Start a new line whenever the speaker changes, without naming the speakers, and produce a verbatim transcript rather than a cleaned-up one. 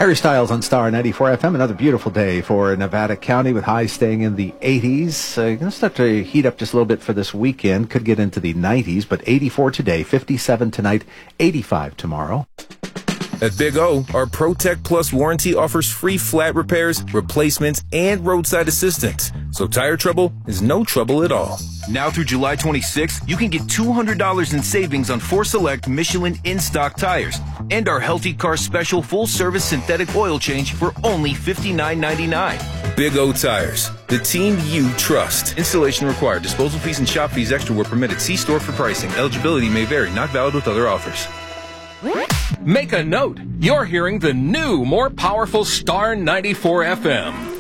Harry Styles on Star ninety-four F M. Another beautiful day for Nevada County with highs staying in the eighties. Uh, going to start to heat up just a little bit for this weekend. Could get into the nineties, but eighty-four today, fifty-seven tonight, eighty-five tomorrow.
At Big O, our ProTech Plus warranty offers free flat repairs, replacements, and roadside assistance. So tire trouble is no trouble at all.
Now through July twenty-sixth, you can get two hundred dollars in savings on four select Michelin in-stock tires and our Healthy Car Special full-service synthetic oil change for only fifty-nine ninety-nine.
Big O Tires, the team you trust.
Installation required. Disposal fees and shop fees extra were permitted. See store for pricing. Eligibility may vary. Not valid with other offers.
Make a note. You're hearing the new, more powerful Star ninety-four F M.